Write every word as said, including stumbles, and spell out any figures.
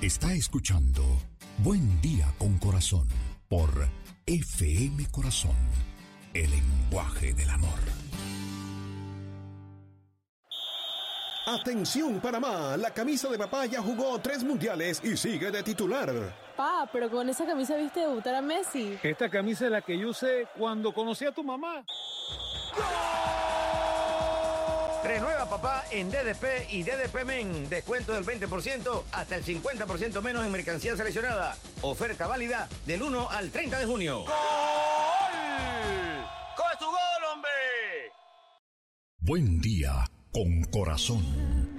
Está escuchando Buen Día con Corazón por F M Corazón, el lenguaje del amor. Atención Panamá, la camisa de papá ya jugó tres mundiales y sigue de titular. Pa, pero con esa camisa viste debutar a Messi. Esta camisa es la que yo usé cuando conocí a tu mamá. Renueva papá en D D P y D D P Men. Descuento del veinte por ciento hasta el cincuenta por ciento menos en mercancía seleccionada. Oferta válida del uno al treinta de junio. ¡Gol! ¡Con tu gol, hombre! Buen Día con Corazón.